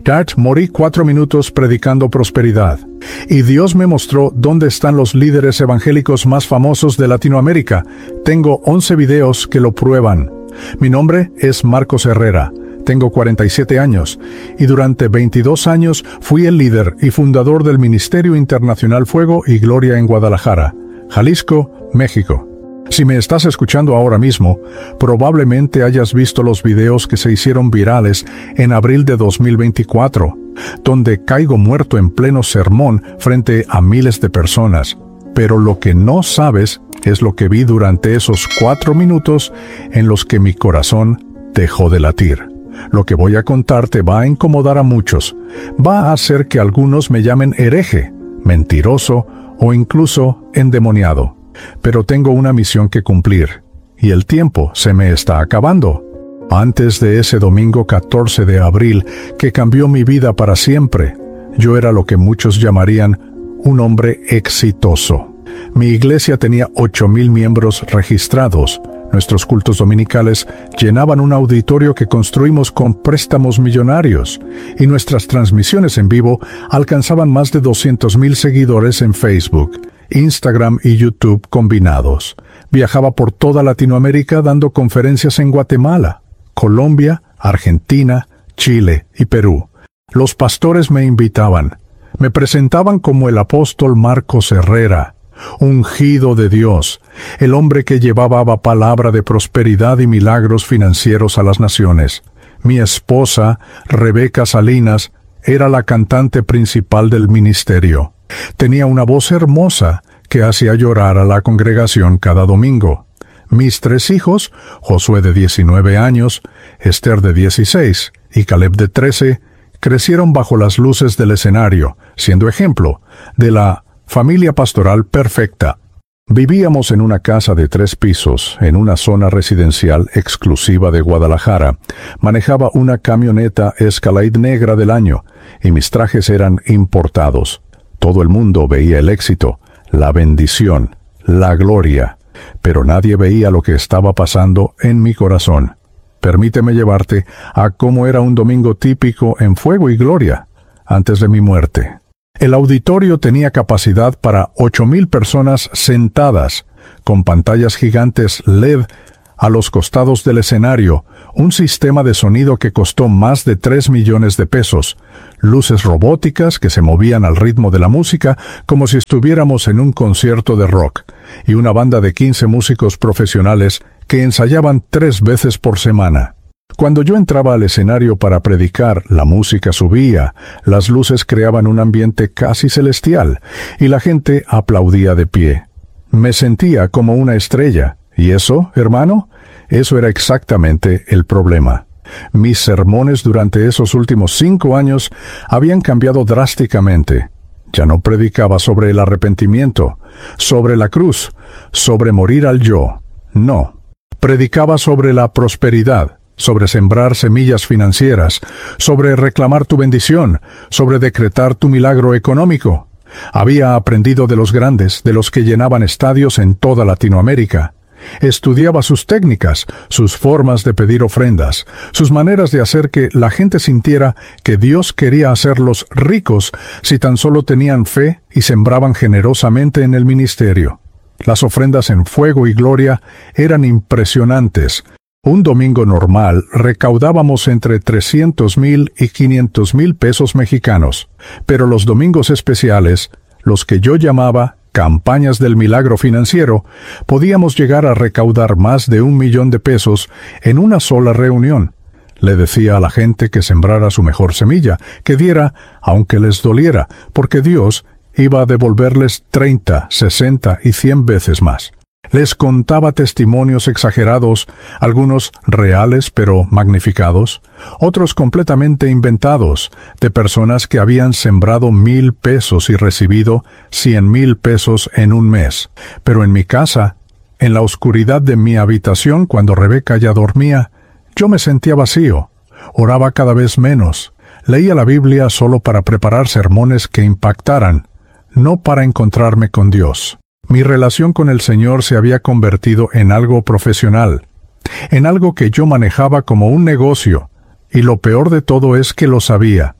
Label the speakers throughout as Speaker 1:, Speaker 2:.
Speaker 1: Dart, morí 4 minutos predicando prosperidad. Y Dios me mostró dónde están los líderes evangélicos más famosos de Latinoamérica. Tengo 11 videos que lo prueban. Mi nombre es Marcos Herrera. Tengo 47 años y durante 22 años fui el líder y fundador del Ministerio Internacional Fuego y Gloria en Guadalajara, Jalisco, México. Si me estás escuchando ahora mismo, probablemente hayas visto los videos que se hicieron virales en abril de 2024, donde caigo muerto en pleno sermón frente a miles de personas. Pero lo que no sabes es lo que vi durante esos 4 minutos en los que mi corazón dejó de latir. Lo que voy a contarte va a incomodar a muchos. Va a hacer que algunos me llamen hereje, mentiroso o incluso endemoniado. Pero tengo una misión que cumplir, y el tiempo se me está acabando. Antes de ese domingo 14 de abril que cambió mi vida para siempre, yo era lo que muchos llamarían un hombre exitoso. Mi iglesia tenía 8,000 miembros registrados. Nuestros cultos dominicales llenaban un auditorio que construimos con préstamos millonarios, y nuestras transmisiones en vivo alcanzaban más de 200,000 seguidores en Facebook, Instagram y YouTube combinados. Viajaba por toda Latinoamérica dando conferencias en Guatemala, Colombia, Argentina, Chile y Perú. Los pastores me invitaban. Me presentaban como el apóstol Marcos Herrera, ungido de Dios, el hombre que llevaba palabra de prosperidad y milagros financieros a las naciones. Mi esposa, Rebeca Salinas, era la cantante principal del ministerio. Tenía una voz hermosa que hacía llorar a la congregación cada domingo. Mis 3 hijos, Josué de 19 años, Esther de 16 y Caleb de 13, crecieron bajo las luces del escenario, siendo ejemplo de la familia pastoral perfecta. Vivíamos en una casa de 3 pisos, en una zona residencial exclusiva de Guadalajara. Manejaba una camioneta Escalade negra del año, y mis trajes eran importados. Todo el mundo veía el éxito, la bendición, la gloria, pero nadie veía lo que estaba pasando en mi corazón. Permíteme llevarte a cómo era un domingo típico en Fuego y Gloria, antes de mi muerte. El auditorio tenía capacidad para 8,000 personas sentadas, con pantallas gigantes LED a los costados del escenario, un sistema de sonido que costó más de 3 millones de pesos, luces robóticas que se movían al ritmo de la música como si estuviéramos en un concierto de rock, y una banda de 15 músicos profesionales que ensayaban 3 veces por semana. Cuando yo entraba al escenario para predicar, la música subía, las luces creaban un ambiente casi celestial, y la gente aplaudía de pie. Me sentía como una estrella, y eso, hermano, eso era exactamente el problema. Mis sermones durante esos últimos 5 años habían cambiado drásticamente. Ya no predicaba sobre el arrepentimiento, sobre la cruz, sobre morir al yo. No. Predicaba sobre la prosperidad, sobre sembrar semillas financieras, sobre reclamar tu bendición, sobre decretar tu milagro económico. Había aprendido de los grandes, de los que llenaban estadios en toda Latinoamérica. Estudiaba sus técnicas, sus formas de pedir ofrendas, sus maneras de hacer que la gente sintiera que Dios quería hacerlos ricos si tan solo tenían fe y sembraban generosamente en el ministerio. Las ofrendas en Fuego y Gloria eran impresionantes. Un domingo normal recaudábamos entre 300,000 y 500,000 pesos mexicanos, pero los domingos especiales, los que yo llamaba campañas del milagro financiero, podíamos llegar a recaudar más de 1 millón de pesos en una sola reunión. Le decía a la gente que sembrara su mejor semilla, que diera, aunque les doliera, porque Dios iba a devolverles 30, 60 y 100 veces más. Les contaba testimonios exagerados, algunos reales pero magnificados, otros completamente inventados, de personas que habían sembrado 1,000 pesos y recibido 100,000 pesos en un mes. Pero en mi casa, en la oscuridad de mi habitación cuando Rebeca ya dormía, yo me sentía vacío, oraba cada vez menos, leía la Biblia solo para preparar sermones que impactaran, no para encontrarme con Dios. Mi relación con el Señor se había convertido en algo profesional, en algo que yo manejaba como un negocio, y lo peor de todo es que lo sabía.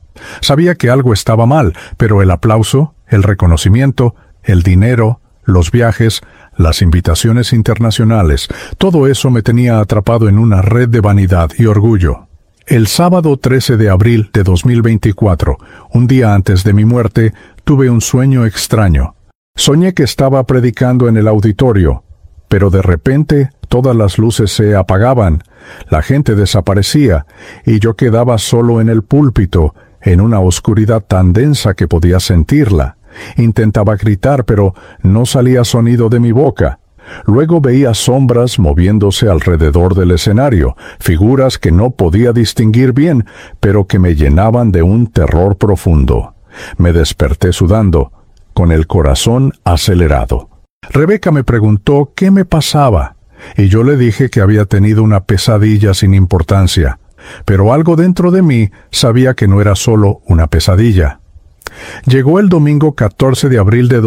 Speaker 1: Sabía que algo estaba mal, pero el aplauso, el reconocimiento, el dinero, los viajes, las invitaciones internacionales, todo eso me tenía atrapado en una red de vanidad y orgullo. El sábado 13 de abril de 2024, un día antes de mi muerte, tuve un sueño extraño. Soñé que estaba predicando en el auditorio, pero de repente todas las luces se apagaban, la gente desaparecía, y yo quedaba solo en el púlpito, en una oscuridad tan densa que podía sentirla. Intentaba gritar, pero no salía sonido de mi boca. Luego veía sombras moviéndose alrededor del escenario, figuras que no podía distinguir bien, pero que me llenaban de un terror profundo. Me desperté sudando, con el corazón acelerado. Rebeca me preguntó qué me pasaba, y yo le dije que había tenido una pesadilla sin importancia, pero algo dentro de mí sabía que no era solo una pesadilla. Llegó el domingo 14 de abril de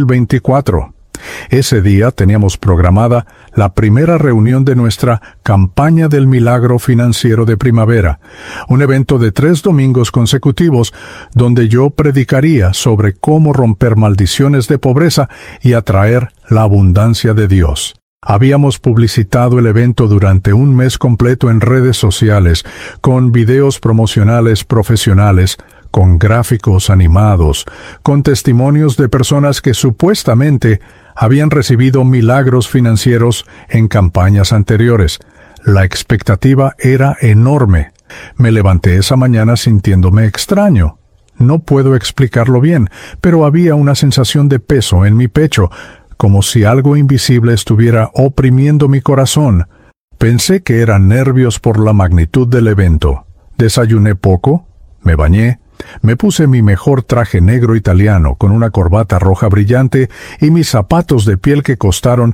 Speaker 1: 2024. Ese día teníamos programada la primera reunión de nuestra Campaña del Milagro Financiero de Primavera, un evento de 3 domingos consecutivos donde yo predicaría sobre cómo romper maldiciones de pobreza y atraer la abundancia de Dios. Habíamos publicitado el evento durante un mes completo en redes sociales, con videos promocionales profesionales, con gráficos animados, con testimonios de personas que supuestamente habían recibido milagros financieros en campañas anteriores. La expectativa era enorme. Me levanté esa mañana sintiéndome extraño. No puedo explicarlo bien, pero había una sensación de peso en mi pecho, como si algo invisible estuviera oprimiendo mi corazón. Pensé que eran nervios por la magnitud del evento. Desayuné poco, me bañé, me puse mi mejor traje negro italiano con una corbata roja brillante y mis zapatos de piel que costaron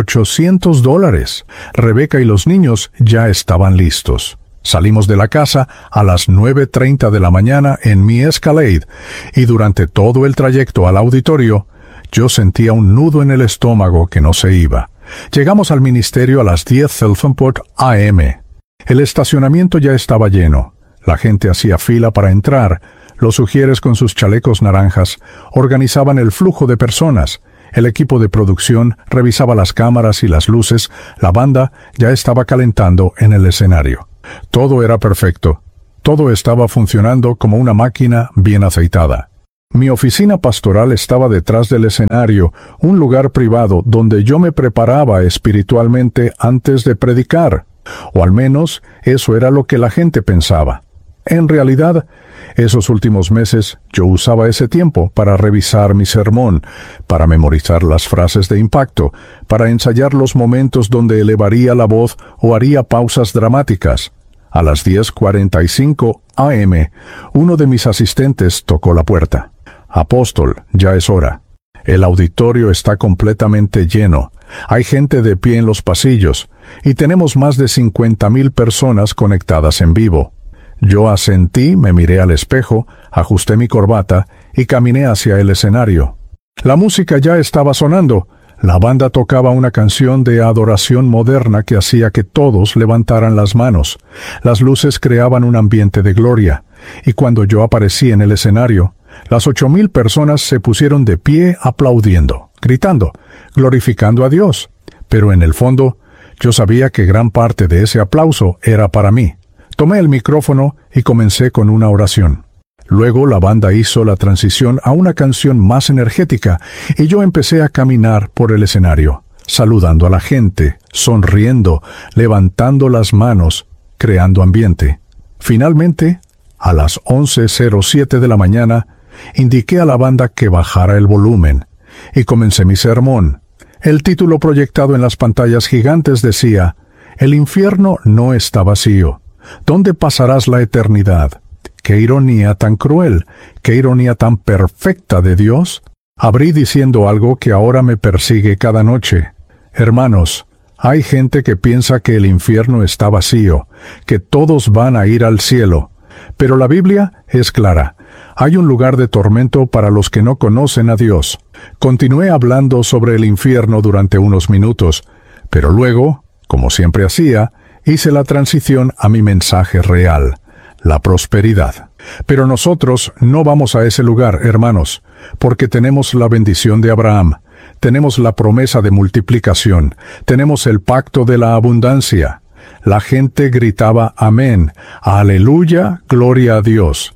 Speaker 1: $800. Rebeca y los niños ya estaban listos. Salimos de la casa a las 9:30 de la mañana en mi Escalade, y durante todo el trayecto al auditorio, yo sentía un nudo en el estómago que no se iba. Llegamos al ministerio a las 10 Selfenport AM. El estacionamiento ya estaba lleno. La gente hacía fila para entrar. Los sugieres con sus chalecos naranjas organizaban el flujo de personas. El equipo de producción revisaba las cámaras y las luces. La banda ya estaba calentando en el escenario. Todo era perfecto. Todo estaba funcionando como una máquina bien aceitada. Mi oficina pastoral estaba detrás del escenario, un lugar privado donde yo me preparaba espiritualmente antes de predicar. O al menos eso era lo que la gente pensaba. En realidad, esos últimos meses yo usaba ese tiempo para revisar mi sermón, para memorizar las frases de impacto, para ensayar los momentos donde elevaría la voz o haría pausas dramáticas. A las 10:45 AM, uno de mis asistentes tocó la puerta. «Apóstol, ya es hora. El auditorio está completamente lleno. Hay gente de pie en los pasillos, y tenemos más de 50,000 personas conectadas en vivo». Yo asentí, me miré al espejo, ajusté mi corbata y caminé hacia el escenario. La música ya estaba sonando. La banda tocaba una canción de adoración moderna que hacía que todos levantaran las manos. Las luces creaban un ambiente de gloria, y cuando yo aparecí en el escenario, las 8,000 personas se pusieron de pie aplaudiendo, gritando, glorificando a Dios. Pero en el fondo, yo sabía que gran parte de ese aplauso era para mí. Tomé el micrófono y comencé con una oración. Luego la banda hizo la transición a una canción más energética y yo empecé a caminar por el escenario, saludando a la gente, sonriendo, levantando las manos, creando ambiente. Finalmente, a las 11:07 de la mañana, indiqué a la banda que bajara el volumen y comencé mi sermón. El título proyectado en las pantallas gigantes decía: «El infierno no está vacío. ¿Dónde pasarás la eternidad?» ¡Qué ironía tan cruel! ¡Qué ironía tan perfecta de Dios! Abrí diciendo algo que ahora me persigue cada noche. Hermanos, hay gente que piensa que el infierno está vacío, que todos van a ir al cielo. Pero la Biblia es clara. Hay un lugar de tormento para los que no conocen a Dios. Continué hablando sobre el infierno durante unos minutos, pero luego, como siempre hacía, hice la transición a mi mensaje real. la prosperidad. Pero nosotros no vamos a ese lugar, hermanos, porque tenemos la bendición de Abraham, tenemos la promesa de multiplicación, tenemos el pacto de la abundancia. La gente gritaba amén, aleluya, gloria a Dios.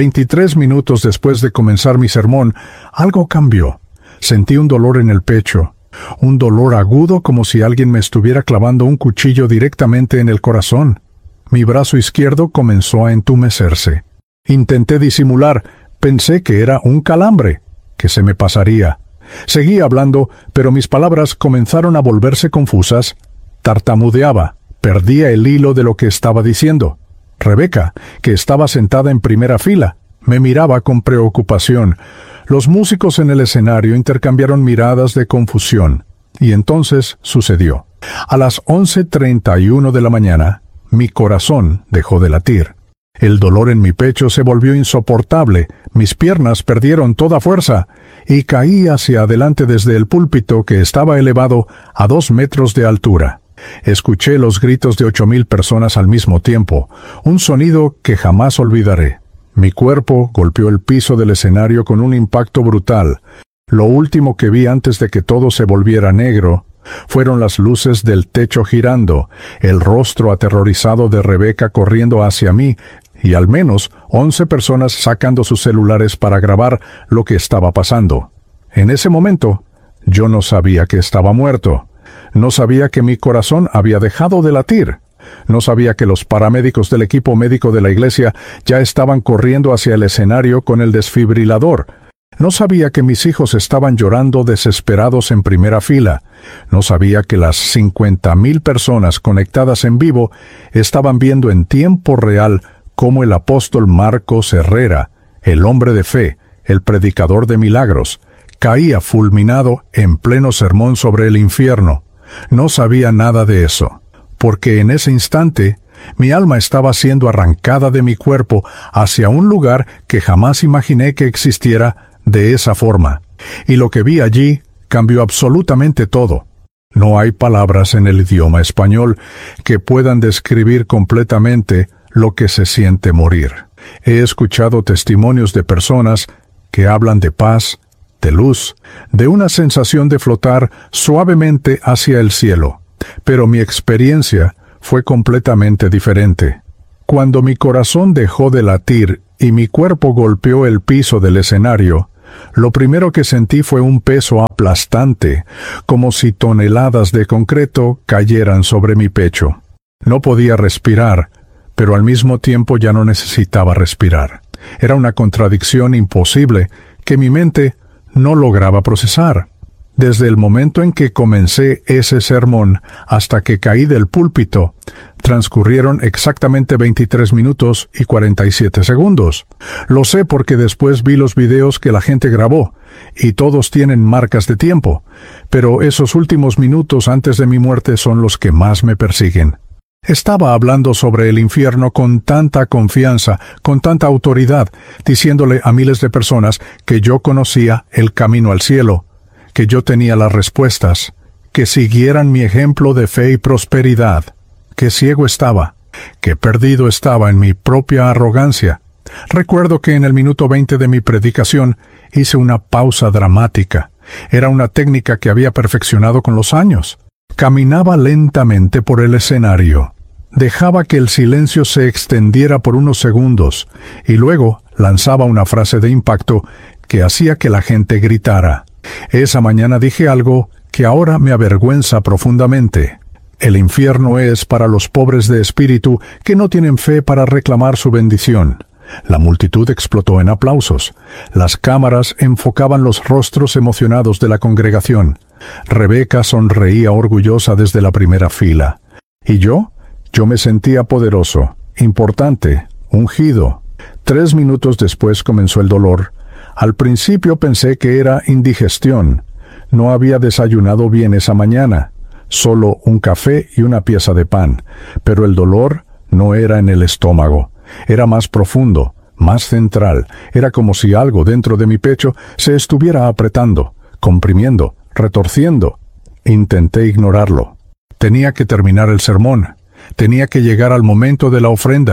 Speaker 1: 23 minutos después de comenzar mi sermón, algo cambió. Sentí un dolor en el pecho, un dolor agudo como si alguien me estuviera clavando un cuchillo directamente en el corazón. Mi brazo izquierdo comenzó a entumecerse. Intenté disimular, pensé que era un calambre, que se me pasaría. Seguí hablando, pero mis palabras comenzaron a volverse confusas. Tartamudeaba, perdía el hilo de lo que estaba diciendo. Rebeca, que estaba sentada en primera fila, me miraba con preocupación. Los músicos en el escenario intercambiaron miradas de confusión. Y entonces sucedió. A las 11:31 de la mañana, mi corazón dejó de latir. El dolor en mi pecho se volvió insoportable, mis piernas perdieron toda fuerza, y caí hacia adelante desde el púlpito que estaba elevado a 2 metros de altura. Escuché los gritos de 8,000 personas al mismo tiempo, un sonido que jamás olvidaré. Mi cuerpo golpeó el piso del escenario con un impacto brutal. Lo último que vi antes de que todo se volviera negro fueron las luces del techo girando, el rostro aterrorizado de Rebeca corriendo hacia mí, y al menos 11 personas sacando sus celulares para grabar lo que estaba pasando. En ese momento, yo no sabía que estaba muerto. No sabía que mi corazón había dejado de latir. No sabía que los paramédicos del equipo médico de la iglesia ya estaban corriendo hacia el escenario con el desfibrilador. No sabía que mis hijos estaban llorando desesperados en primera fila. No sabía que las 50,000 personas conectadas en vivo estaban viendo en tiempo real cómo el apóstol Marcos Herrera, el hombre de fe, el predicador de milagros, caía fulminado en pleno sermón sobre el infierno. No sabía nada de eso, porque en ese instante mi alma estaba siendo arrancada de mi cuerpo hacia un lugar que jamás imaginé que existiera de esa forma. Y lo que vi allí cambió absolutamente todo. No hay palabras en el idioma español que puedan describir completamente lo que se siente morir. He escuchado testimonios de personas que hablan de paz, de luz, de una sensación de flotar suavemente hacia el cielo. Pero mi experiencia fue completamente diferente. Cuando mi corazón dejó de latir y mi cuerpo golpeó el piso del escenario, lo primero que sentí fue un peso aplastante, como si toneladas de concreto cayeran sobre mi pecho. No podía respirar, pero al mismo tiempo ya no necesitaba respirar. Era una contradicción imposible que mi mente no lograba procesar. Desde el momento en que comencé ese sermón hasta que caí del púlpito, transcurrieron exactamente 23 minutos y 47 segundos. Lo sé porque después vi los videos que la gente grabó, y todos tienen marcas de tiempo, pero esos últimos minutos antes de mi muerte son los que más me persiguen. Estaba hablando sobre el infierno con tanta confianza, con tanta autoridad, diciéndole a miles de personas que yo conocía el camino al cielo, que yo tenía las respuestas, que siguieran mi ejemplo de fe y prosperidad, que ciego estaba, que perdido estaba en mi propia arrogancia. Recuerdo que en el minuto 20 de mi predicación hice una pausa dramática. Era una técnica que había perfeccionado con los años. Caminaba lentamente por el escenario. Dejaba que el silencio se extendiera por unos segundos, y luego lanzaba una frase de impacto que hacía que la gente gritara. Esa mañana dije algo que ahora me avergüenza profundamente. El infierno es para los pobres de espíritu que no tienen fe para reclamar su bendición. La multitud explotó en aplausos. Las cámaras enfocaban los rostros emocionados de la congregación. Rebeca sonreía orgullosa desde la primera fila. ¿Y yo? Yo me sentía poderoso, importante, ungido. 3 minutos después comenzó el dolor. Al principio pensé que era indigestión. No había desayunado bien esa mañana, solo un café y una pieza de pan, pero el dolor no era en el estómago. Era más profundo, más central. Era como si algo dentro de mi pecho se estuviera apretando, comprimiendo, retorciendo. Intenté ignorarlo. Tenía que terminar el sermón. Tenía que llegar al momento de la ofrenda.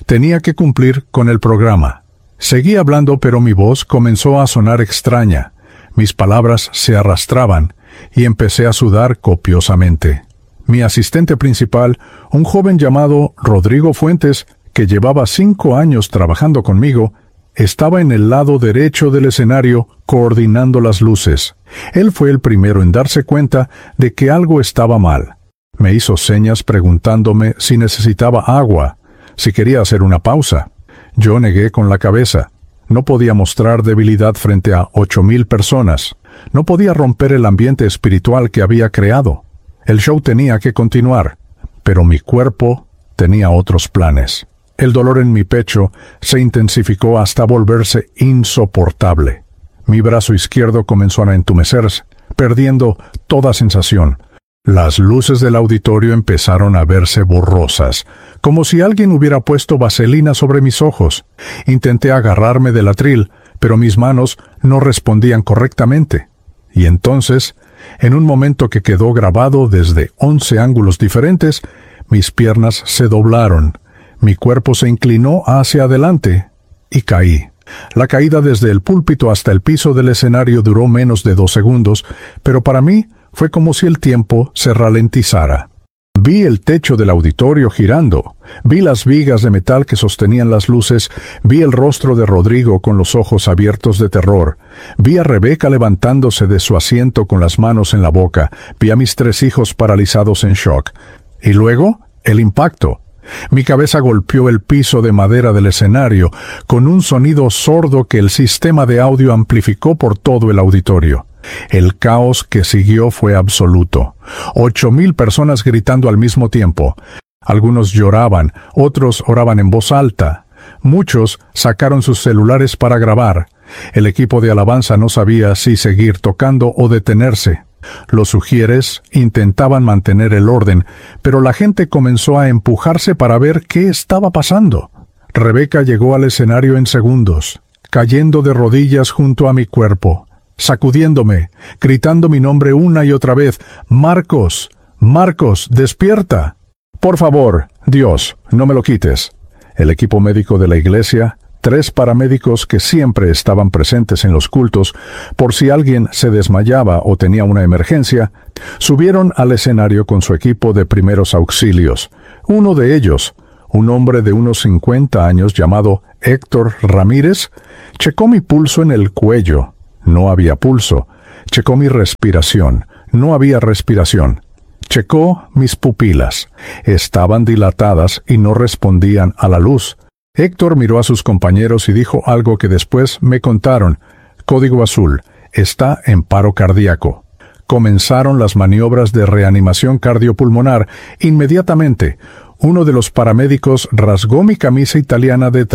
Speaker 1: Tenía que cumplir con el programa. Seguí hablando, pero mi voz comenzó a sonar extraña. Mis palabras se arrastraban y empecé a sudar copiosamente. Mi asistente principal, un joven llamado Rodrigo Fuentes, que llevaba 5 años trabajando conmigo, estaba en el lado derecho del escenario coordinando las luces. Él fue el primero en darse cuenta de que algo estaba mal. Me hizo señas preguntándome si necesitaba agua, si quería hacer una pausa. Yo negué con la cabeza. No podía mostrar debilidad frente a 8,000 personas. No podía romper el ambiente espiritual que había creado. El show tenía que continuar, pero mi cuerpo tenía otros planes. El dolor en mi pecho se intensificó hasta volverse insoportable. Mi brazo izquierdo comenzó a entumecerse, perdiendo toda sensación. Las luces del auditorio empezaron a verse borrosas, como si alguien hubiera puesto vaselina sobre mis ojos. Intenté agarrarme del atril, pero mis manos no respondían correctamente. Y entonces, en un momento que quedó grabado desde 11 ángulos diferentes, mis piernas se doblaron, mi cuerpo se inclinó hacia adelante y caí. La caída desde el púlpito hasta el piso del escenario duró menos de 2 segundos, pero para mí fue como si el tiempo se ralentizara. Vi el techo del auditorio girando, vi las vigas de metal que sostenían las luces, vi el rostro de Rodrigo con los ojos abiertos de terror, vi a Rebeca levantándose de su asiento con las manos en la boca, vi a mis 3 hijos paralizados en shock. Y luego, el impacto. Mi cabeza golpeó el piso de madera del escenario con un sonido sordo que el sistema de audio amplificó por todo el auditorio. El caos que siguió fue absoluto. 8,000 personas gritando al mismo tiempo. Algunos lloraban, otros oraban en voz alta. Muchos sacaron sus celulares para grabar. El equipo de alabanza no sabía si seguir tocando o detenerse. Los sugieres intentaban mantener el orden, pero la gente comenzó a empujarse para ver qué estaba pasando. Rebeca llegó al escenario en segundos, cayendo de rodillas junto a mi cuerpo, sacudiéndome, gritando mi nombre una y otra vez: «Marcos, Marcos, despierta». «Por favor, Dios, no me lo quites». El equipo médico de la iglesia, 3 paramédicos que siempre estaban presentes en los cultos, por si alguien se desmayaba o tenía una emergencia, subieron al escenario con su equipo de primeros auxilios. Uno de ellos, un hombre de unos 50 años llamado Héctor Ramírez, checó mi pulso en el cuello. No había pulso. Checó mi respiración. No había respiración. Checó mis pupilas. Estaban dilatadas y no respondían a la luz. Héctor miró a sus compañeros y dijo algo que después me contaron. Código azul. Está en paro cardíaco. Comenzaron las maniobras de reanimación cardiopulmonar. Inmediatamente, uno de los paramédicos rasgó mi camisa italiana de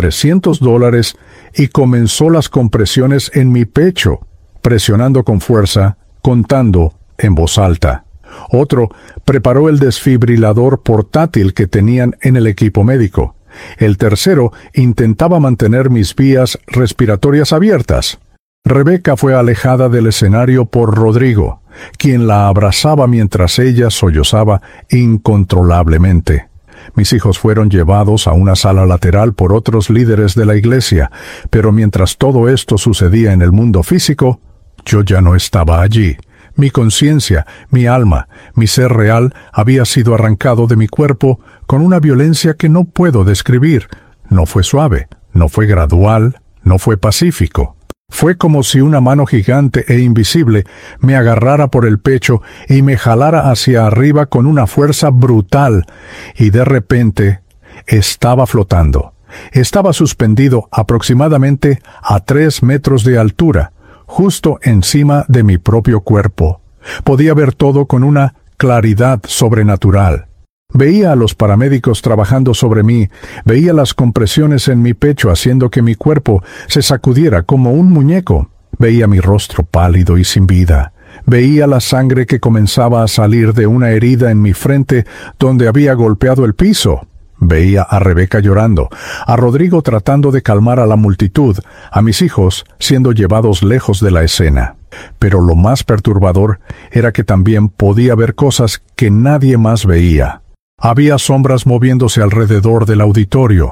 Speaker 1: $300 y comenzó las compresiones en mi pecho, presionando con fuerza, contando en voz alta. Otro preparó el desfibrilador portátil que tenían en el equipo médico. El tercero intentaba mantener mis vías respiratorias abiertas. Rebeca fue alejada del escenario por Rodrigo, quien la abrazaba mientras ella sollozaba incontrolablemente. Mis hijos fueron llevados a una sala lateral por otros líderes de la iglesia, pero mientras todo esto sucedía en el mundo físico, yo ya no estaba allí. Mi conciencia, mi alma, mi ser real había sido arrancado de mi cuerpo con una violencia que no puedo describir. No fue suave, no fue gradual, no fue pacífico. Fue como si una mano gigante e invisible me agarrara por el pecho y me jalara hacia arriba con una fuerza brutal, y de repente estaba flotando. Estaba suspendido aproximadamente a 3 metros de altura, justo encima de mi propio cuerpo. Podía ver todo con una claridad sobrenatural. Veía a los paramédicos trabajando sobre mí, veía las compresiones en mi pecho haciendo que mi cuerpo se sacudiera como un muñeco. Veía mi rostro pálido y sin vida. Veía la sangre que comenzaba a salir de una herida en mi frente donde había golpeado el piso. Veía a Rebeca llorando, a Rodrigo tratando de calmar a la multitud, a mis hijos siendo llevados lejos de la escena. Pero lo más perturbador era que también podía ver cosas que nadie más veía. Había sombras moviéndose alrededor del auditorio,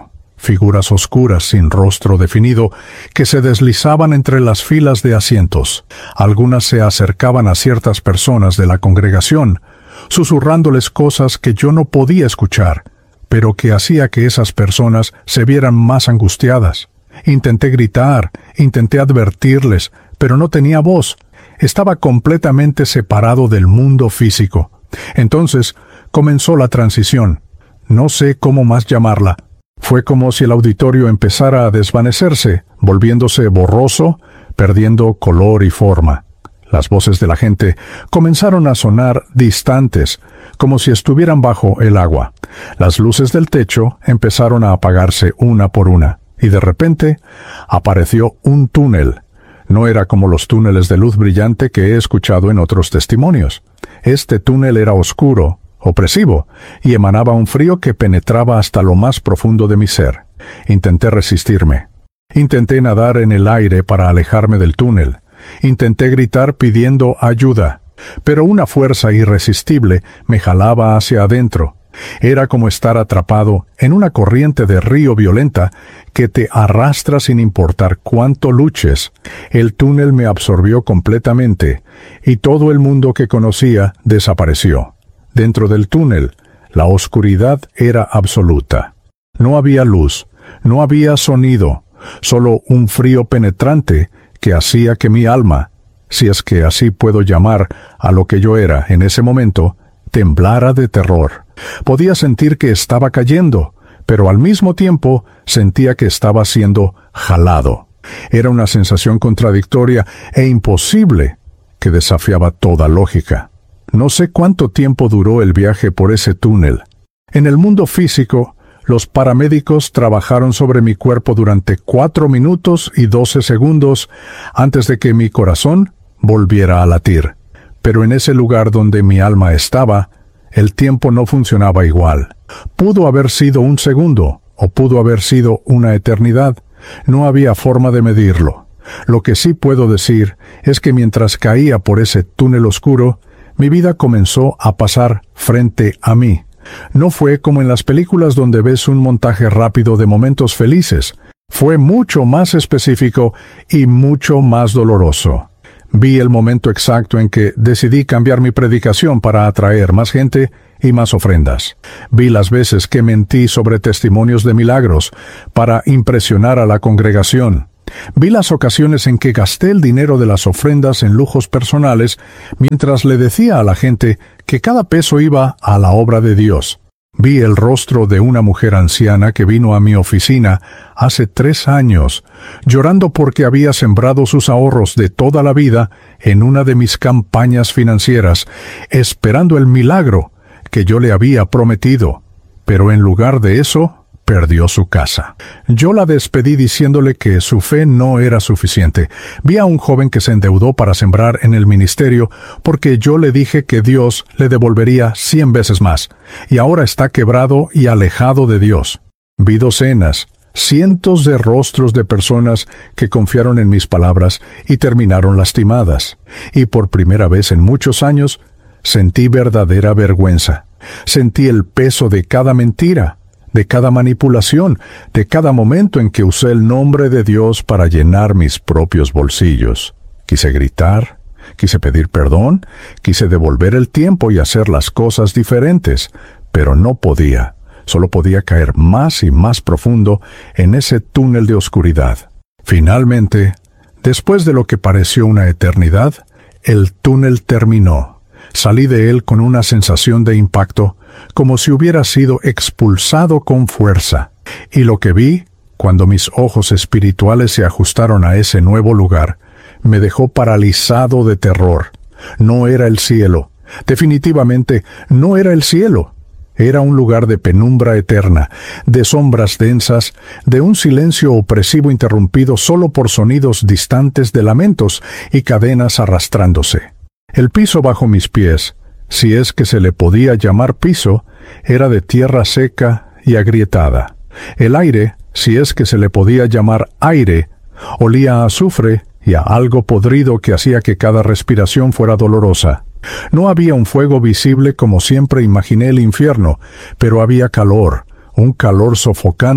Speaker 1: figuras oscuras sin rostro definido que se deslizaban entre las filas de asientos. Algunas se acercaban a ciertas personas de la congregación, susurrándoles cosas que yo no podía escuchar, pero que hacía que esas personas se vieran más angustiadas. Intenté gritar, intenté advertirles, pero no tenía voz. Estaba completamente separado del mundo físico. Entonces comenzó la transición. No sé cómo más llamarla. Fue como si el auditorio empezara a desvanecerse, volviéndose borroso, perdiendo color y forma. Las voces de la gente comenzaron a sonar distantes, como si estuvieran bajo el agua. Las luces del techo empezaron a apagarse una por una, y de repente apareció un túnel. No era como los túneles de luz brillante que he escuchado en otros testimonios. Este túnel era oscuro, opresivo, y emanaba un frío que penetraba hasta lo más profundo de mi ser. Intenté resistirme. Intenté nadar en el aire para alejarme del túnel. Intenté gritar pidiendo ayuda, pero una fuerza irresistible me jalaba hacia adentro. Era como estar atrapado en una corriente de río violenta que te arrastra sin importar cuánto luches. El túnel me absorbió completamente, y todo el mundo que conocía desapareció. Dentro del túnel, la oscuridad era absoluta. No había luz, no había sonido, solo un frío penetrante que hacía que mi alma, si es que así puedo llamar a lo que yo era en ese momento, temblara de terror. Podía sentir que estaba cayendo, pero al mismo tiempo sentía que estaba siendo jalado. Era una sensación contradictoria e imposible que desafiaba toda lógica. No sé cuánto tiempo duró el viaje por ese túnel. En el mundo físico, los paramédicos trabajaron sobre mi cuerpo durante 4 minutos y 12 segundos antes de que mi corazón volviera a latir. Pero en ese lugar donde mi alma estaba, el tiempo no funcionaba igual. Pudo haber sido un segundo, o pudo haber sido una eternidad. No había forma de medirlo. Lo que sí puedo decir es que mientras caía por ese túnel oscuro, mi vida comenzó a pasar frente a mí. No fue como en las películas donde ves un montaje rápido de momentos felices. Fue mucho más específico y mucho más doloroso. Vi el momento exacto en que decidí cambiar mi predicación para atraer más gente y más ofrendas. Vi las veces que mentí sobre testimonios de milagros para impresionar a la congregación. Vi las ocasiones en que gasté el dinero de las ofrendas en lujos personales mientras le decía a la gente que cada peso iba a la obra de Dios. Vi el rostro de una mujer anciana que vino a mi oficina hace 3 años, llorando porque había sembrado sus ahorros de toda la vida en una de mis campañas financieras, esperando el milagro que yo le había prometido. Pero en lugar de eso, perdió su casa. Yo la despedí diciéndole que su fe no era suficiente. Vi a un joven que se endeudó para sembrar en el ministerio porque yo le dije que Dios le devolvería 100 veces más, y ahora está quebrado y alejado de Dios. Vi docenas, cientos de rostros de personas que confiaron en mis palabras y terminaron lastimadas. Y por primera vez en muchos años, sentí verdadera vergüenza. Sentí el peso de cada mentira, de cada manipulación, de cada momento en que usé el nombre de Dios para llenar mis propios bolsillos. Quise gritar, quise pedir perdón, quise devolver el tiempo y hacer las cosas diferentes, pero no podía. Solo podía caer más y más profundo en ese túnel de oscuridad. Finalmente, después de lo que pareció una eternidad, el túnel terminó. Salí de él con una sensación de impacto, como si hubiera sido expulsado con fuerza. Y lo que vi, cuando mis ojos espirituales se ajustaron a ese nuevo lugar, me dejó paralizado de terror. No era el cielo. Definitivamente no era el cielo. Era un lugar de penumbra eterna, de sombras densas, de un silencio opresivo interrumpido solo por sonidos distantes de lamentos y cadenas arrastrándose. El piso bajo mis pies, si es que se le podía llamar piso, era de tierra seca y agrietada. El aire, si es que se le podía llamar aire, olía a azufre y a algo podrido que hacía que cada respiración fuera dolorosa. No había un fuego visible como siempre imaginé el infierno, pero había calor, un calor sofocante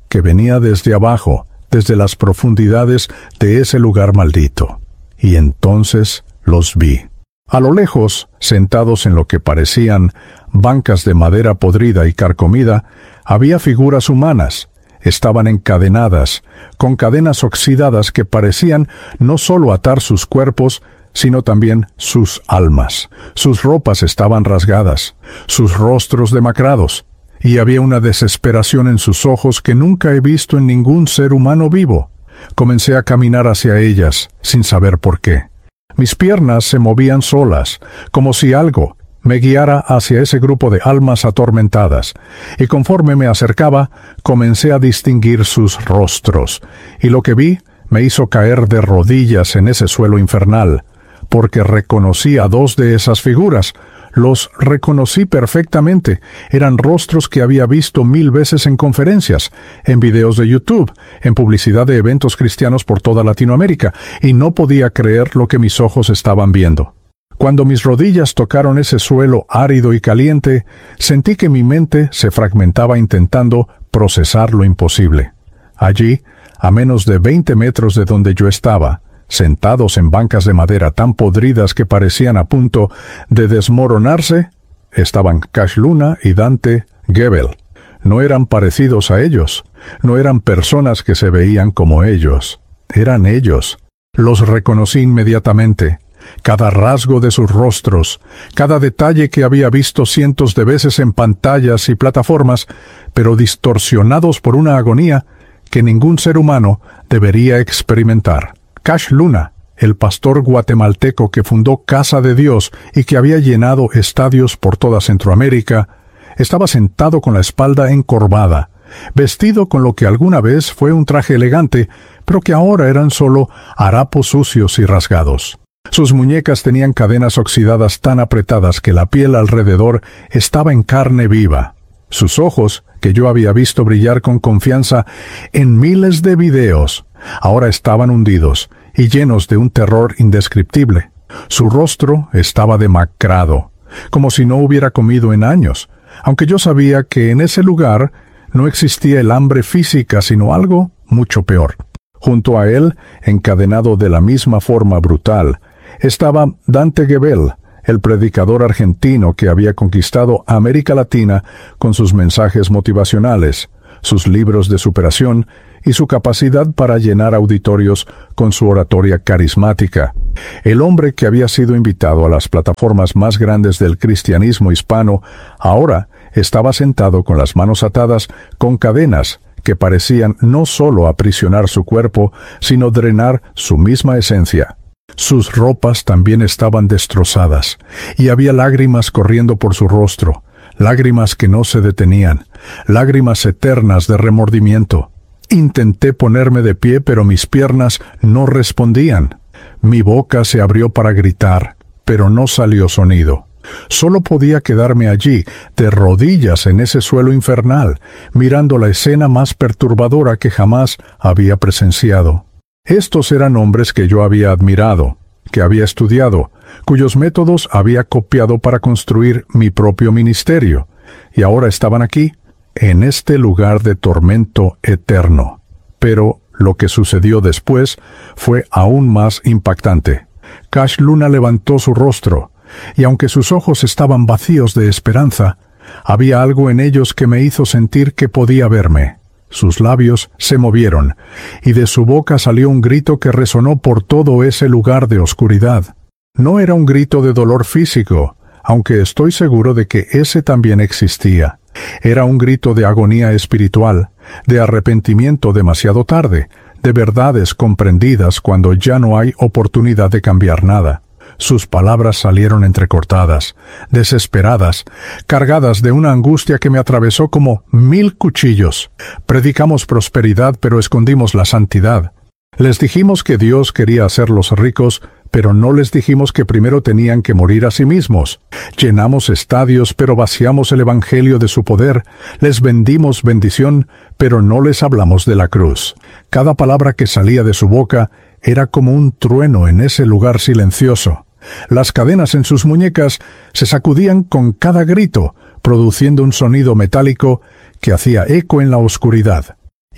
Speaker 1: que venía desde abajo, desde las profundidades de ese lugar maldito. Y entonces los vi. A lo lejos, sentados en lo que parecían bancas de madera podrida y carcomida, había figuras humanas. Estaban encadenadas, con cadenas oxidadas que parecían no solo atar sus cuerpos, sino también sus almas. Sus ropas estaban rasgadas, sus rostros demacrados, y había una desesperación en sus ojos que nunca he visto en ningún ser humano vivo. Comencé a caminar hacia ellas, sin saber por qué. Mis piernas se movían solas, como si algo me guiara hacia ese grupo de almas atormentadas, y conforme me acercaba, comencé a distinguir sus rostros, y lo que vi me hizo caer de rodillas en ese suelo infernal, porque reconocí a dos de esas figuras. Los reconocí perfectamente. Eran rostros que había visto 1000 veces en conferencias, en videos de YouTube, en publicidad de eventos cristianos por toda Latinoamérica, y no podía creer lo que mis ojos estaban viendo. Cuando mis rodillas tocaron ese suelo árido y caliente, sentí que mi mente se fragmentaba intentando procesar lo imposible. Allí, a menos de 20 metros de donde yo estaba, sentados en bancas de madera tan podridas que parecían a punto de desmoronarse, estaban Cash Luna y Dante Gebel. No eran parecidos a ellos, no eran personas que se veían como ellos, eran ellos. Los reconocí inmediatamente. Cada rasgo de sus rostros, cada detalle que había visto cientos de veces en pantallas y plataformas, pero distorsionados por una agonía que ningún ser humano debería experimentar. Cash Luna, el pastor guatemalteco que fundó Casa de Dios y que había llenado estadios por toda Centroamérica, estaba sentado con la espalda encorvada, vestido con lo que alguna vez fue un traje elegante, pero que ahora eran solo harapos sucios y rasgados. Sus muñecas tenían cadenas oxidadas tan apretadas que la piel alrededor estaba en carne viva. Sus ojos, que yo había visto brillar con confianza en miles de videos, ahora estaban hundidos y llenos de un terror indescriptible. Su rostro estaba demacrado, como si no hubiera comido en años, aunque yo sabía que en ese lugar no existía el hambre física, sino algo mucho peor. Junto a él, encadenado de la misma forma brutal, estaba Dante Gebel, el predicador argentino que había conquistado América Latina con sus mensajes motivacionales, sus libros de superación y su capacidad para llenar auditorios con su oratoria carismática. El hombre que había sido invitado a las plataformas más grandes del cristianismo hispano, ahora estaba sentado con las manos atadas con cadenas que parecían no solo aprisionar su cuerpo, sino drenar su misma esencia. Sus ropas también estaban destrozadas, y había lágrimas corriendo por su rostro, lágrimas que no se detenían, lágrimas eternas de remordimiento. Intenté ponerme de pie, pero mis piernas no respondían. Mi boca se abrió para gritar, pero no salió sonido. Solo podía quedarme allí, de rodillas en ese suelo infernal, mirando la escena más perturbadora que jamás había presenciado. Estos eran hombres que yo había admirado, que había estudiado, cuyos métodos había copiado para construir mi propio ministerio, y ahora estaban aquí, en este lugar de tormento eterno. Pero lo que sucedió después fue aún más impactante. Cash Luna levantó su rostro, y aunque sus ojos estaban vacíos de esperanza, había algo en ellos que me hizo sentir que podía verme. Sus labios se movieron, y de su boca salió un grito que resonó por todo ese lugar de oscuridad. No era un grito de dolor físico, aunque estoy seguro de que ese también existía. Era un grito de agonía espiritual, de arrepentimiento demasiado tarde, de verdades comprendidas cuando ya no hay oportunidad de cambiar nada. Sus palabras salieron entrecortadas, desesperadas, cargadas de una angustia que me atravesó como 1000 cuchillos. Predicamos prosperidad, pero escondimos la santidad. Les dijimos que Dios quería hacerlos ricos, pero no les dijimos que primero tenían que morir a sí mismos. Llenamos estadios, pero vaciamos el evangelio de su poder. Les vendimos bendición, pero no les hablamos de la cruz. Cada palabra que salía de su boca era como un trueno en ese lugar silencioso. Las cadenas en sus muñecas se sacudían con cada grito, produciendo un sonido metálico que hacía eco en la oscuridad.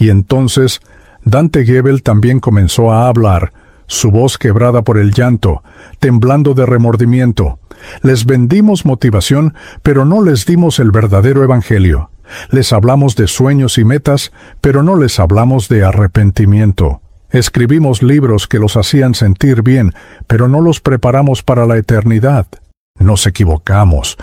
Speaker 1: Y entonces Dante Gebel también comenzó a hablar, su voz quebrada por el llanto, temblando de remordimiento. Les vendimos motivación, pero no les dimos el verdadero evangelio. Les hablamos de sueños y metas, pero no les hablamos de arrepentimiento. Escribimos libros que los hacían sentir bien, pero no los preparamos para la eternidad. Nos equivocamos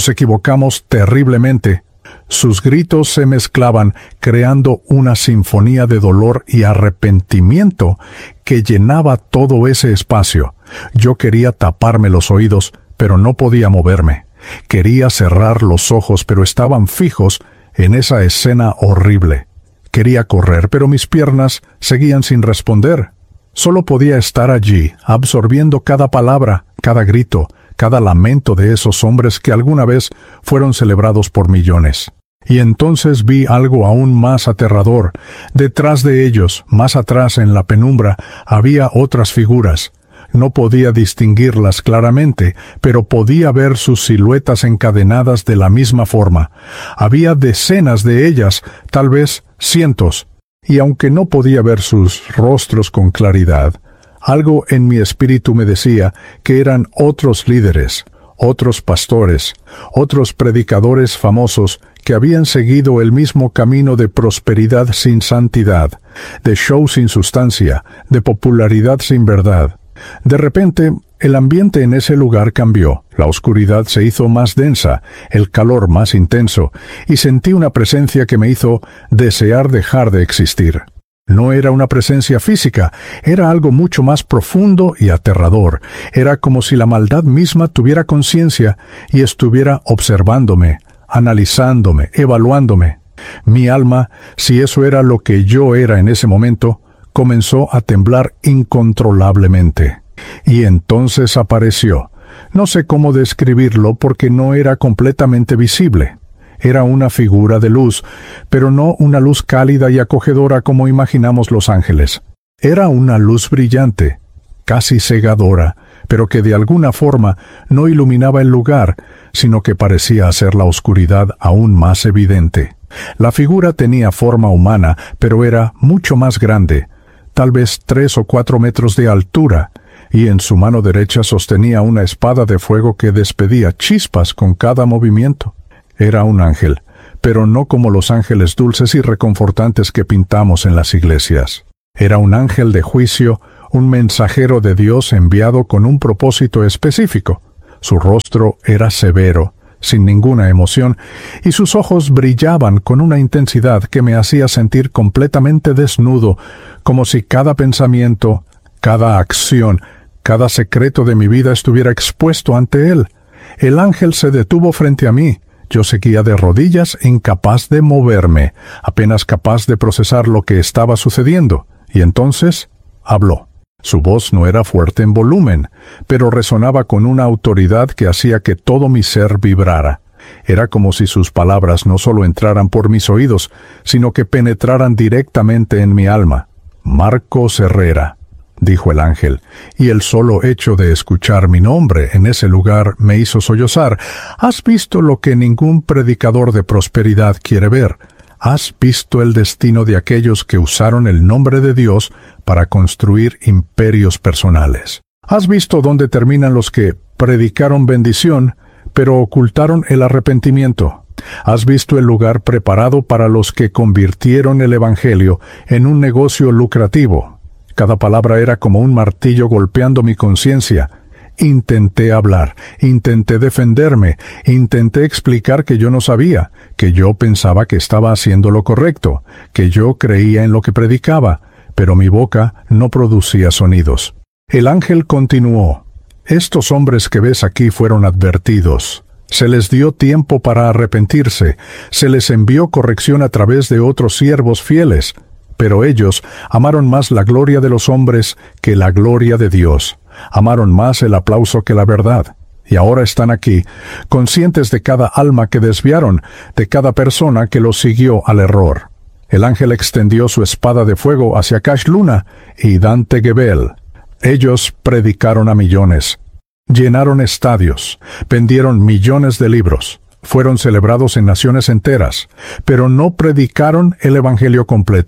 Speaker 1: terriblemente. Sus gritos se mezclaban, creando una sinfonía de dolor y arrepentimiento que llenaba todo ese espacio. Yo quería taparme los oídos, pero no podía moverme. Quería cerrar los ojos, pero estaban fijos en esa escena horrible. Quería correr, pero mis piernas seguían sin responder. Solo podía estar allí, absorbiendo cada palabra, cada grito, cada lamento de esos hombres que alguna vez fueron celebrados por millones. Y entonces vi algo aún más aterrador. Detrás de ellos, más atrás en la penumbra, había otras figuras. No podía distinguirlas claramente, pero podía ver sus siluetas encadenadas de la misma forma. Había decenas de ellas, tal vez cientos, y aunque no podía ver sus rostros con claridad, algo en mi espíritu me decía que eran otros líderes, otros pastores, otros predicadores famosos que habían seguido el mismo camino de prosperidad sin santidad, de show sin sustancia, de popularidad sin verdad. De repente, el ambiente en ese lugar cambió, la oscuridad se hizo más densa, el calor más intenso, y sentí una presencia que me hizo desear dejar de existir. No era una presencia física, era algo mucho más profundo y aterrador. Era como si la maldad misma tuviera conciencia y estuviera observándome, analizándome, evaluándome. Mi alma, si eso era lo que yo era en ese momento, comenzó a temblar incontrolablemente. Y entonces apareció. No sé cómo describirlo porque no era completamente visible. Era una figura de luz, pero no una luz cálida y acogedora como imaginamos los ángeles. Era una luz brillante, casi cegadora, pero que de alguna forma no iluminaba el lugar, sino que parecía hacer la oscuridad aún más evidente. La figura tenía forma humana, pero era mucho más grande, tal vez 3 o 4 metros de altura, y en su mano derecha sostenía una espada de fuego que despedía chispas con cada movimiento. Era un ángel, pero no como los ángeles dulces y reconfortantes que pintamos en las iglesias. Era un ángel de juicio, un mensajero de Dios enviado con un propósito específico. Su rostro era severo, sin ninguna emoción, y sus ojos brillaban con una intensidad que me hacía sentir completamente desnudo, como si cada pensamiento, cada acción, cada secreto de mi vida estuviera expuesto ante él. El ángel se detuvo frente a mí. Yo seguía de rodillas, incapaz de moverme, apenas capaz de procesar lo que estaba sucediendo, y entonces habló. Su voz no era fuerte en volumen, pero resonaba con una autoridad que hacía que todo mi ser vibrara. Era como si sus palabras no solo entraran por mis oídos, sino que penetraran directamente en mi alma. Marcos Herrera, dijo el ángel, y el solo hecho de escuchar mi nombre en ese lugar me hizo sollozar. ¿Has visto lo que ningún predicador de prosperidad quiere ver? ¿Has visto el destino de aquellos que usaron el nombre de Dios para construir imperios personales? ¿Has visto dónde terminan los que predicaron bendición, pero ocultaron el arrepentimiento? ¿Has visto el lugar preparado para los que convirtieron el Evangelio en un negocio lucrativo? Cada palabra era como un martillo golpeando mi conciencia. Intenté hablar, intenté defenderme, intenté explicar que yo no sabía, que yo pensaba que estaba haciendo lo correcto, que yo creía en lo que predicaba, pero mi boca no producía sonidos. El ángel continuó: estos hombres que ves aquí fueron advertidos. Se les dio tiempo para arrepentirse, se les envió corrección a través de otros siervos fieles, pero ellos amaron más la gloria de los hombres que la gloria de Dios. Amaron más el aplauso que la verdad. Y ahora están aquí, conscientes de cada alma que desviaron, de cada persona que los siguió al error. El ángel extendió su espada de fuego hacia Cash Luna y Dante Gebel. Ellos predicaron a millones. Llenaron estadios, vendieron millones de libros, fueron celebrados en naciones enteras, pero no predicaron el evangelio completo.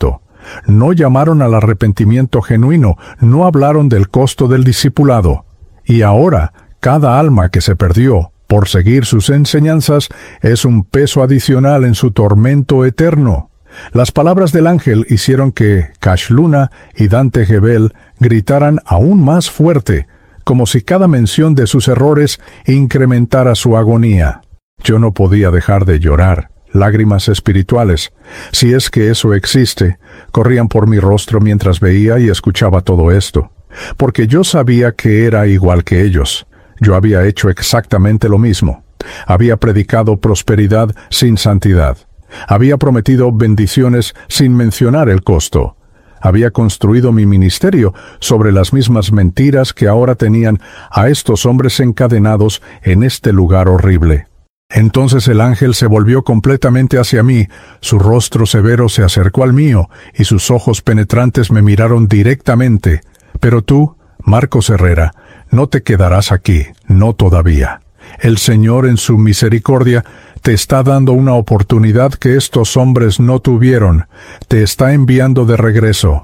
Speaker 1: No llamaron al arrepentimiento genuino, no hablaron del costo del discipulado. Y ahora, cada alma que se perdió por seguir sus enseñanzas es un peso adicional en su tormento eterno. Las palabras del ángel hicieron que Cash Luna y Dante Gebel gritaran aún más fuerte, como si cada mención de sus errores incrementara su agonía. Yo no podía dejar de llorar. Lágrimas espirituales, si es que eso existe, corrían por mi rostro mientras veía y escuchaba todo esto, porque yo sabía que era igual que ellos. Yo había hecho exactamente lo mismo. Había predicado prosperidad sin santidad. Había prometido bendiciones sin mencionar el costo. Había construido mi ministerio sobre las mismas mentiras que ahora tenían a estos hombres encadenados en este lugar horrible. Entonces el ángel se volvió completamente hacia mí, su rostro severo se acercó al mío, y sus ojos penetrantes me miraron directamente. Pero tú, Marcos Herrera, no te quedarás aquí, no todavía. El Señor en su misericordia te está dando una oportunidad que estos hombres no tuvieron. Te está enviando de regreso,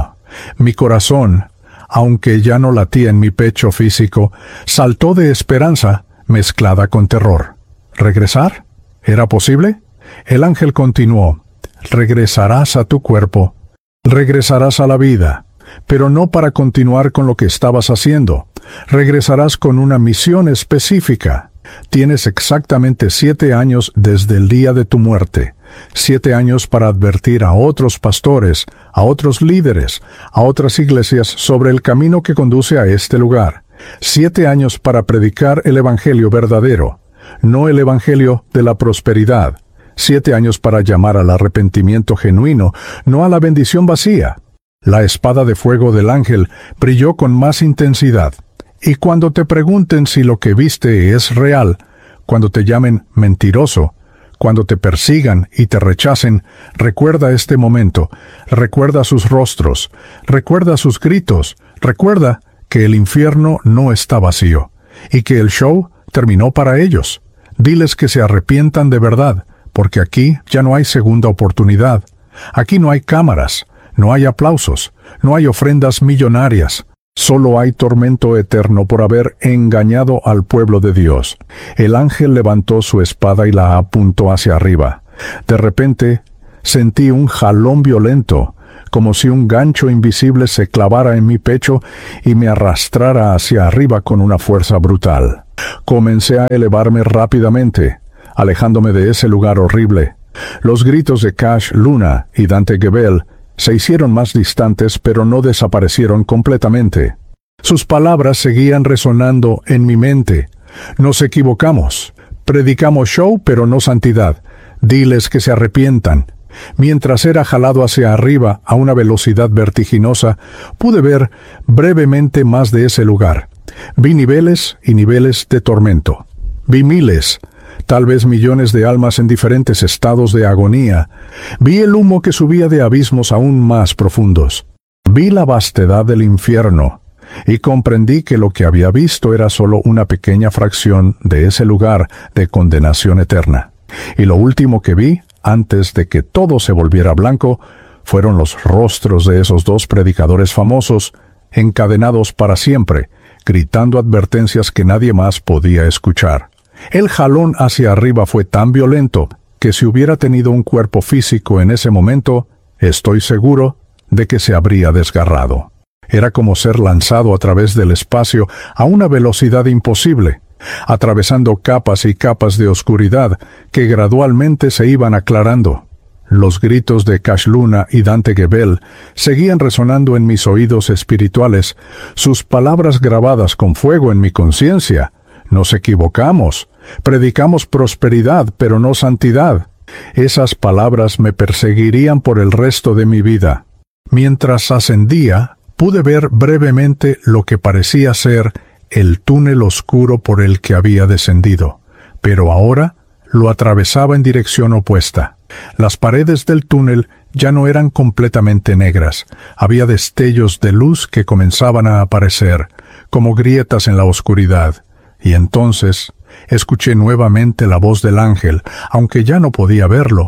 Speaker 1: mi corazón, aunque ya no latía en mi pecho físico, saltó de esperanza mezclada con terror. ¿Regresar? ¿Era posible? El ángel continuó: regresarás a tu cuerpo, regresarás a la vida, pero no para continuar con lo que estabas haciendo. Regresarás con una misión específica. Tienes exactamente 7 años desde el día de tu muerte. 7 años para advertir a otros pastores, a otros líderes, a otras iglesias sobre el camino que conduce a este lugar. 7 años para predicar el evangelio verdadero, no el evangelio de la prosperidad. 7 años para llamar al arrepentimiento genuino, no a la bendición vacía. La espada de fuego del ángel brilló con más intensidad. Y cuando te pregunten si lo que viste es real, cuando te llamen mentiroso, cuando te persigan y te rechacen, recuerda este momento, recuerda sus rostros, recuerda sus gritos, recuerda que el infierno no está vacío, y que el show terminó para ellos. Diles que se arrepientan de verdad, porque aquí ya no hay segunda oportunidad. Aquí no hay cámaras, no hay aplausos, no hay ofrendas millonarias. Solo hay tormento eterno por haber engañado al pueblo de Dios. El ángel levantó su espada y la apuntó hacia arriba. De repente, sentí un jalón violento, como si un gancho invisible se clavara en mi pecho y me arrastrara hacia arriba con una fuerza brutal. Comencé a elevarme rápidamente, alejándome de ese lugar horrible. Los gritos de Cash Luna y Dante Gebel se hicieron más distantes, pero no desaparecieron completamente. Sus palabras seguían resonando en mi mente. Nos equivocamos. Predicamos show, pero no santidad. Diles que se arrepientan. Mientras era jalado hacia arriba a una velocidad vertiginosa, pude ver brevemente más de ese lugar. Vi niveles y niveles de tormento. Vi miles, tal vez millones de almas en diferentes estados de agonía. Vi el humo que subía de abismos aún más profundos. Vi la vastedad del infierno, y comprendí que lo que había visto era solo una pequeña fracción de ese lugar de condenación eterna. Y lo último que vi, antes de que todo se volviera blanco, fueron los rostros de esos 2 predicadores famosos, encadenados para siempre, gritando advertencias que nadie más podía escuchar. El jalón hacia arriba fue tan violento que si hubiera tenido un cuerpo físico en ese momento, estoy seguro de que se habría desgarrado. Era como ser lanzado a través del espacio a una velocidad imposible, atravesando capas y capas de oscuridad que gradualmente se iban aclarando. Los gritos de Cash Luna y Dante Gebel seguían resonando en mis oídos espirituales, sus palabras grabadas con fuego en mi conciencia. Nos equivocamos. Predicamos prosperidad, pero no santidad. Esas palabras me perseguirían por el resto de mi vida. Mientras ascendía, pude ver brevemente lo que parecía ser el túnel oscuro por el que había descendido, pero ahora lo atravesaba en dirección opuesta. Las paredes del túnel ya no eran completamente negras. Había destellos de luz que comenzaban a aparecer, como grietas en la oscuridad. Y entonces escuché nuevamente la voz del ángel, aunque ya no podía verlo.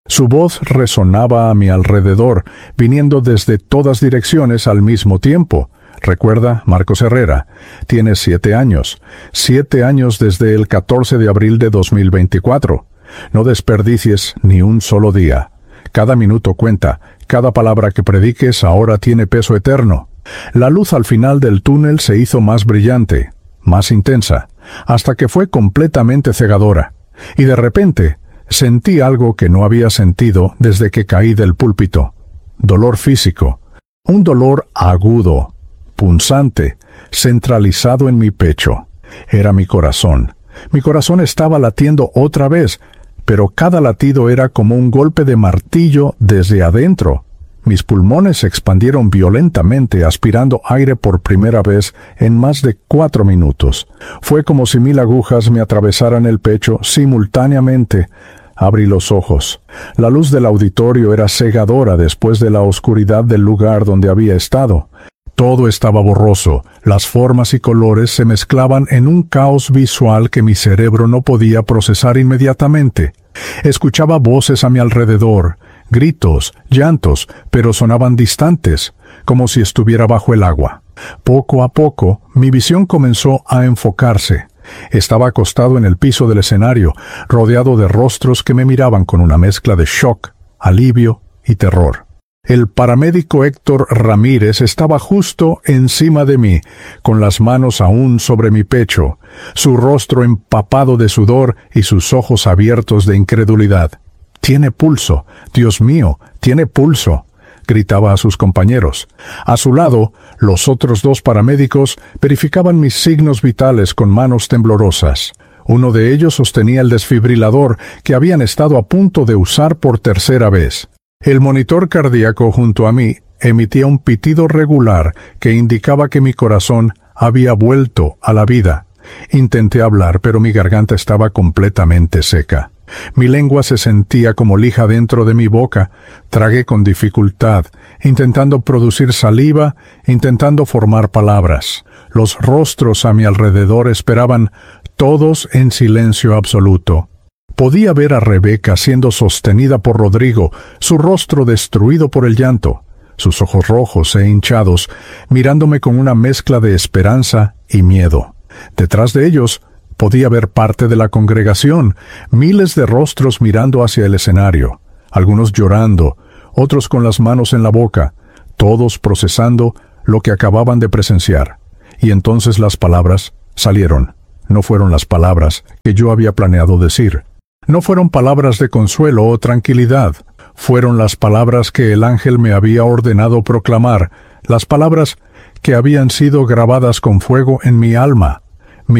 Speaker 1: Su voz resonaba a mi alrededor, viniendo desde todas direcciones al mismo tiempo. Recuerda, Marcos Herrera, tienes 7 años. 7 años desde el 14 de abril de 2024. No desperdicies ni un solo día. Cada minuto cuenta. Cada palabra que prediques ahora tiene peso eterno. La luz al final del túnel se hizo más brillante, más intensa, hasta que fue completamente cegadora. Y de repente, sentí algo que no había sentido desde que caí del púlpito. Dolor físico. Un dolor agudo, punzante, centralizado en mi pecho. Era mi corazón. Mi corazón estaba latiendo otra vez, pero cada latido era como un golpe de martillo desde adentro. Mis pulmones se expandieron violentamente, aspirando aire por primera vez en más de 4 minutos. Fue como si 1000 agujas me atravesaran el pecho simultáneamente. Abrí los ojos. La luz del auditorio era cegadora después de la oscuridad del lugar donde había estado. Todo estaba borroso. Las formas y colores se mezclaban en un caos visual que mi cerebro no podía procesar inmediatamente. Escuchaba voces a mi alrededor, gritos, llantos, pero sonaban distantes, como si estuviera bajo el agua. Poco a poco, mi visión comenzó a enfocarse. Estaba acostado en el piso del escenario, rodeado de rostros que me miraban con una mezcla de shock, alivio y terror. El paramédico Héctor Ramírez estaba justo encima de mí, con las manos aún sobre mi pecho, su rostro empapado de sudor y sus ojos abiertos de incredulidad. «Tiene pulso, Dios mío, tiene pulso», gritaba a sus compañeros. A su lado, los otros 2 paramédicos verificaban mis signos vitales con manos temblorosas. Uno de ellos sostenía el desfibrilador que habían estado a punto de usar por tercera vez. El monitor cardíaco junto a mí emitía un pitido regular que indicaba que mi corazón había vuelto a la vida. Intenté hablar, pero mi garganta estaba completamente seca. Mi lengua se sentía como lija dentro de mi boca. Tragué con dificultad, intentando producir saliva, intentando formar palabras. Los rostros a mi alrededor esperaban, todos en silencio absoluto. Podía ver a Rebeca siendo sostenida por Rodrigo, su rostro destruido por el llanto, sus ojos rojos e hinchados, mirándome con una mezcla de esperanza y miedo. Detrás de ellos, podía ver parte de la congregación, miles de rostros mirando hacia el escenario, algunos llorando, otros con las manos en la boca, todos procesando lo que acababan de presenciar. Y entonces las palabras salieron. No fueron las palabras que yo había planeado decir. No fueron palabras de consuelo o tranquilidad. Fueron las palabras que el ángel me había ordenado proclamar, las palabras que habían sido grabadas con fuego en mi alma.